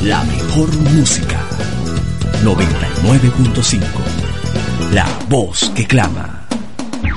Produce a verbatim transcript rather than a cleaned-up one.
La mejor música. noventa y nueve punto cinco. La voz que clama.